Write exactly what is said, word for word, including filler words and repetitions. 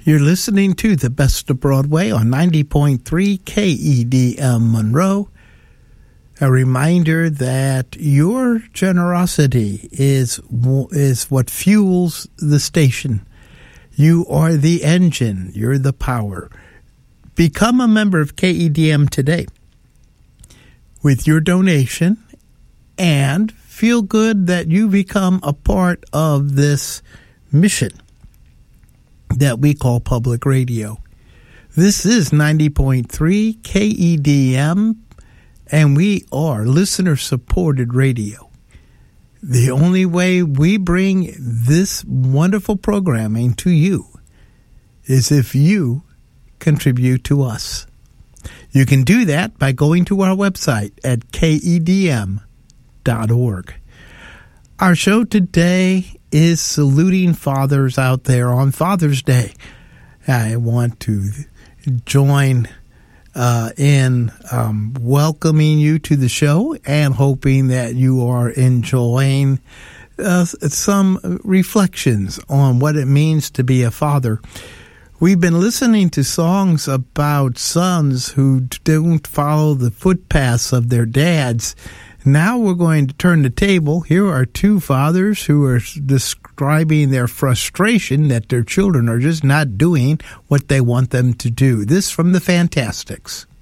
You're listening to The Best of Broadway on ninety point three K E D M Monroe. A reminder that your generosity is is what fuels the station. You are the engine. You're the power. Become a member of K E D M today with your donation and feel good that you become a part of this mission that we call public radio. This is ninety point three K E D M, and we are listener-supported radio. The only way we bring this wonderful programming to you is if you contribute to us. You can do that by going to our website at K E D M dot org. Our show today is saluting fathers out there on Father's Day. I want to join uh, in um, welcoming you to the show and hoping that you are enjoying uh, some reflections on what it means to be a father. We've been listening to songs about sons who don't follow the footpaths of their dads. Now we're going to turn the table. Here are two fathers who are describing their frustration that their children are just not doing what they want them to do. This from the Fantastics.